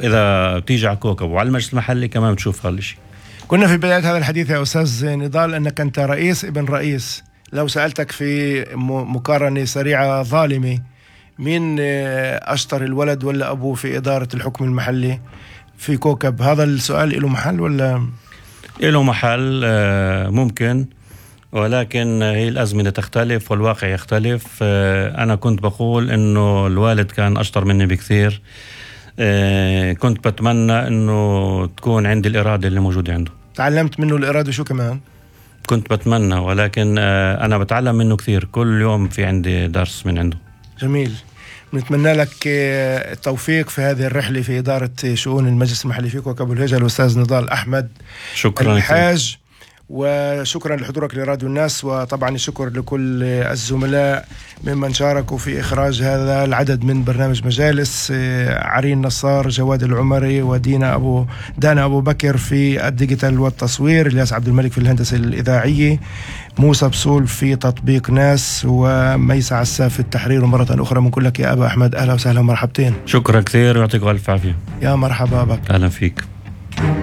إذا بتيجي على كوكب وعلى المجلس المحلي كمان بتشوف هالشيء. كنا في بداية هذا الحديث يا أستاذ نضال أنك أنت رئيس ابن رئيس. لو سألتك في مقارنة سريعة ظالمة، مين أشطر، الولد ولا أبوه في إدارة الحكم المحلي في كوكب؟ هذا السؤال له محل ولا؟ له محل ممكن، ولكن هي الأزمنة تختلف والواقع يختلف. أنا كنت بقول إنه الوالد كان أشطر مني بكثير. كنت بتمنى إنه تكون عندي الإرادة اللي موجودة عنده. تعلمت منه الإرادة شو كمان؟ كنت بتمنى، ولكن أنا بتعلم منه كثير، كل يوم في عندي درس من عنده. جميل. نتمنى لك التوفيق في هذه الرحلة في إدارة شؤون المجلس المحلي في كوكب الهجة، الأستاذ نضال أحمد. شكرا الحاج، وشكرا لحضورك لراديو الناس، وطبعا الشكر لكل الزملاء ممن شاركوا في إخراج هذا العدد من برنامج مجالس. عرين نصار، جواد العمري، ودينا أبو بكر في الديجيتال والتصوير، الياس عبد الملك في الهندسة الإذاعية، موسى بصول في تطبيق ناس، وميسى عساف في التحرير. ومرة أخرى من كلك يا أبا أحمد، أهلا وسهلا ومرحبتين. شكرا كثير ويعطيك ألف عافية. يا مرحبا بك. أهلا فيك.